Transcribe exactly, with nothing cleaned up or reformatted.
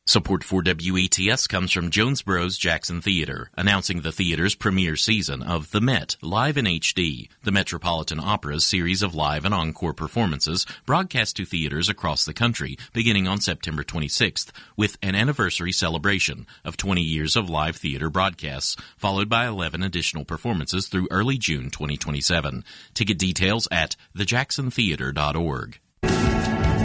Support for W E T S comes from Jonesboro's Jackson Theater, announcing the theater's premiere season of The Met, live in H D, the Metropolitan Opera's series of live and encore performances broadcast to theaters across the country beginning on September twenty-sixth, with an anniversary celebration of twenty years of live theater broadcasts, followed by eleven additional performances through early June twenty twenty-seven. Ticket details at the jackson theater dot org.